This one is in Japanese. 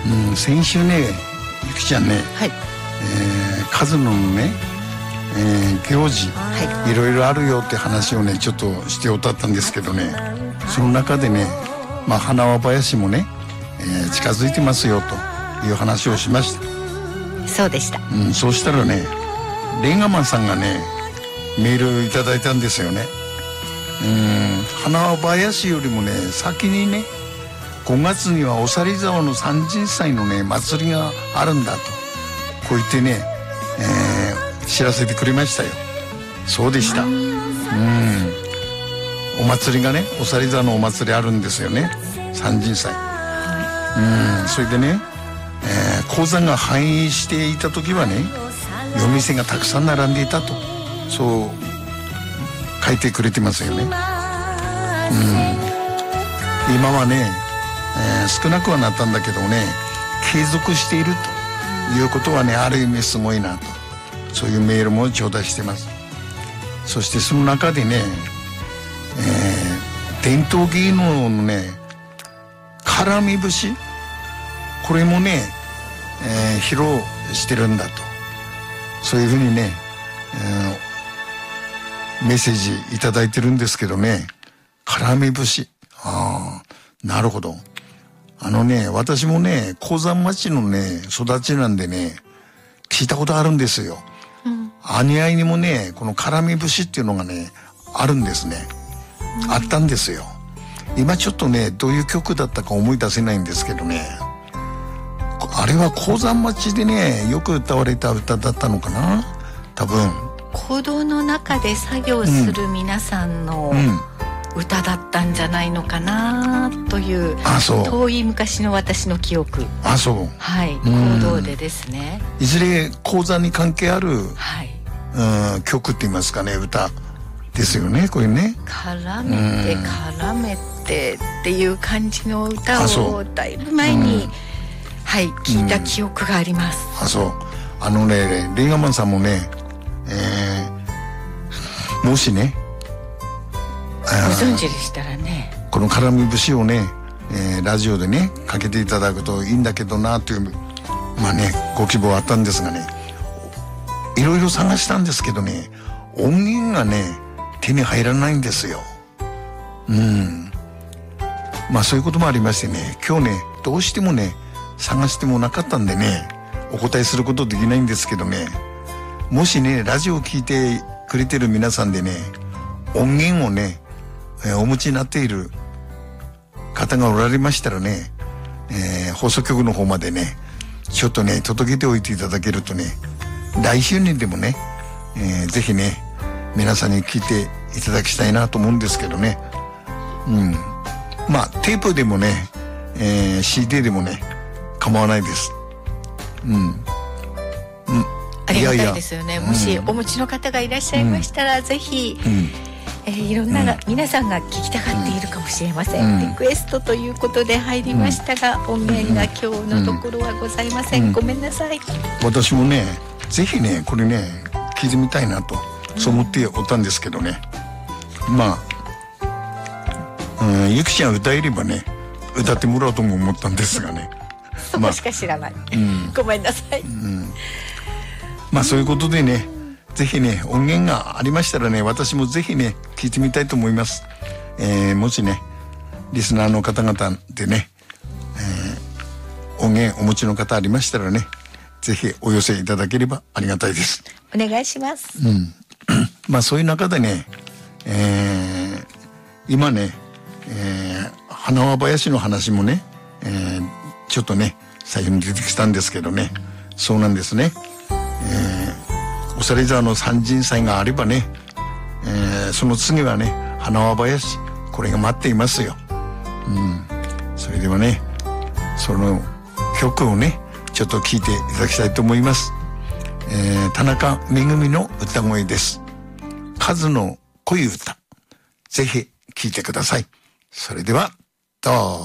先週ね、ゆきちゃんね、 はい、 数のね、行事、 はい、 いろいろあるよって話をねちょっとしておったんですけどね、その中でね、花輪林もね、近づいてますよという話をしました。 そうでした。 そうしたらね、レンガマンさんがねメールいただいたんですよね。花輪林よりもね先にね、5月にはおさり沢の三神祭のね祭りがあるんだとこう言ってね、知らせてくれましたよ。そうでした。お祭りがね、おさり沢のお祭りあるんですよね、三神祭。それでね、鉱山が繁栄していた時はね、夜店がたくさん並んでいたと、そう書いてくれてますよね。今はね、少なくはなったんだけどね、継続しているということはね、ある意味すごいなと、そういうメールも頂戴してます。そしてその中でね、伝統芸能のね、絡み節、これもね、披露してるんだと、そういうふうにね、メッセージいただいてるんですけどね。絡み節、なるほど。私もね、鉱山町のね育ちなんでね、聞いたことあるんですよ。兄愛にもね、この絡み節っていうのがねあるんですね。あったんですよ。今ちょっとね、どういう曲だったか思い出せないんですけどね、あれは鉱山町でねよく歌われた歌だったのかな、多分。 坑道の中で作業する皆さんの歌だったんじゃないのかなという、遠い昔の私の記憶。 そう。 はい、坑道でですね。 いずれ鉱山に関係ある、曲って言いますかね、歌ですよね、これね。 絡めて絡めてっていう感じの歌をだいぶ前に、聞いた記憶があります。 レンガマンさんもね、もしね、 ご存知でしたらね、 この絡み節をね、ラジオでねかけていただくといいんだけどなというご希望あったんですがね、いろいろ探したんですけどね、音源がね手に入らないんですよ。そういうこともありましてね、今日ねどうしてもね探してもなかったんでね、お答えすることできないんですけどね、もしねラジオを聞いてくれてる皆さんでね、音源をね、お持ちになっている方がおられましたらね、放送局の方までねちょっとね届けておいていただけるとね、来週にでもね、ぜひね皆さんに聞いていただきたいなと思うんですけどね。テープでもね、CD でもね構わないです。 ありがたいですよね。もしお持ちの方がいらっしゃいましたら、ぜひ、いろんな、皆さんが聞きたがっているかもしれません。リクエストということで入りましたが、音源が今日のところはございません。ごめんなさい。 私もねぜひねこれね聞いてみたいなと、そう思っておったんですけどね、ゆきちゃん歌えればね歌ってもらおうとも思ったんですがね、 そこしか知らない、ごめんなさい。 そういうことでね、ぜひね音源がありましたらね、私もぜひね聞いてみたいと思います。もしねリスナーの方々でね、音源お持ちの方ありましたらね、ぜひお寄せいただければありがたいです。 お願いします。 そういう中でね、今ね、花輪林の話もね、ちょっとね最初に出てきたんですけどね、そうなんですね。おさり沢の三神祭があればね、その次はね花輪林、これが待っていますよ。それではねその曲をねちょっと聴いていただきたいと思います。田中めぐみの歌声です。数の恋歌、ぜひ聴いてください。それではどうぞ。